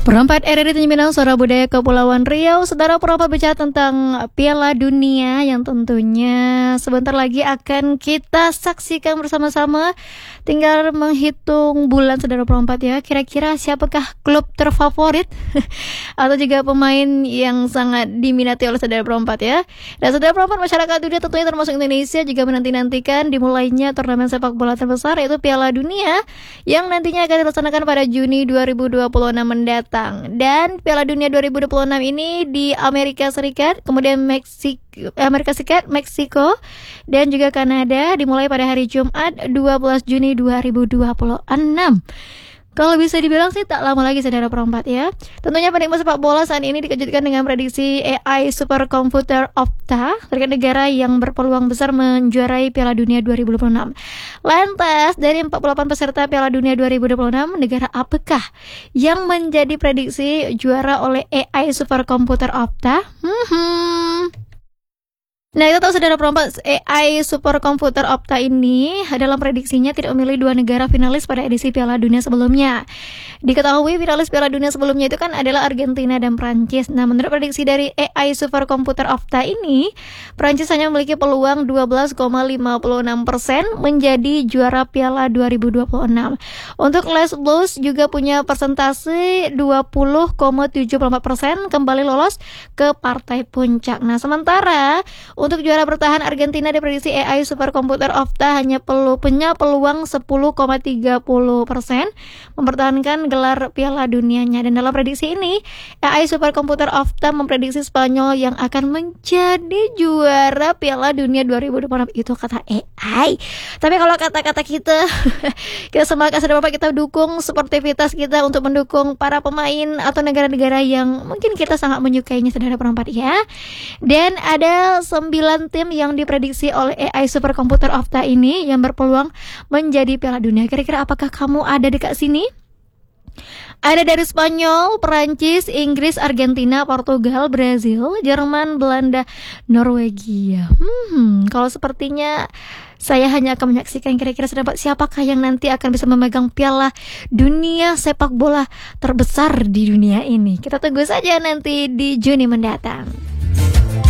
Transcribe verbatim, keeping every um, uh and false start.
Perempat R R I Tanjung Pinang, Suara Budaya Kepulauan Riau. Saudara, perempat bicara tentang Piala Dunia yang tentunya sebentar lagi akan kita saksikan bersama-sama. Tinggal menghitung bulan, saudara perempat ya. Kira-kira siapakah klub terfavorit atau juga pemain yang sangat diminati oleh saudara perempat ya. Dan saudara perempat, masyarakat dunia tentunya termasuk Indonesia juga menanti-nantikan dimulainya turnamen sepak bola terbesar, yaitu Piala Dunia yang nantinya akan dilaksanakan pada Juni dua ribu dua puluh enam mendatang. Dan Piala Dunia dua ribu dua puluh enam ini di Amerika Serikat, kemudian Meksiko, Amerika Serikat, Meksiko, dan juga Kanada, dimulai pada hari Jumat dua belas Juni dua ribu dua puluh enam. Kalau bisa dibilang sih tak lama lagi, saudara perempat ya. Tentunya penikmat sepak bola saat ini dikejutkan dengan prediksi A I superkomputer Opta terkait negara yang berpeluang besar menjuarai Piala Dunia dua ribu dua puluh enam. Lantas, dari empat puluh delapan peserta Piala Dunia dua ribu dua puluh enam, negara apakah yang menjadi prediksi juara oleh A I superkomputer Opta? Hmm. Nah, kita tahu saudara perempat, A I superkomputer Opta ini dalam prediksinya tidak memilih dua negara finalis pada edisi Piala Dunia sebelumnya. Diketahui finalis Piala Dunia sebelumnya itu kan adalah Argentina dan Prancis. Nah, menurut prediksi dari A I superkomputer Opta ini, Prancis hanya memiliki peluang dua belas koma lima enam persen menjadi juara Piala dua ribu dua puluh enam. Untuk Les Blues juga punya persentase dua puluh koma tujuh empat persen kembali lolos ke partai puncak. Nah, sementara untuk juara bertahan Argentina diprediksi A I superkomputer Opta hanya perlu punya peluang sepuluh koma tiga puluh persen mempertahankan gelar Piala Dunianya. Dan dalam prediksi ini, A I superkomputer Opta memprediksi Spanyol yang akan menjadi juara Piala Dunia dua ribu dua puluh enam. Itu kata A I. Tapi kalau kata-kata kita, kita semangat, saudara bapak, kita dukung sportivitas kita untuk mendukung para pemain atau negara-negara yang mungkin kita sangat menyukainya, saudara perempat ya. Dan ada sembilan tim yang diprediksi oleh A I superkomputer Opta ini yang berpeluang menjadi Piala Dunia. Kira-kira apakah kamu ada dekat sini? Ada dari Spanyol, Perancis, Inggris, Argentina, Portugal, Brazil, Jerman, Belanda, Norwegia. Hmm, kalau sepertinya saya hanya akan menyaksikan kira-kira sedapat siapakah yang nanti akan bisa memegang Piala Dunia sepak bola terbesar di dunia ini. Kita tunggu saja nanti di Juni mendatang.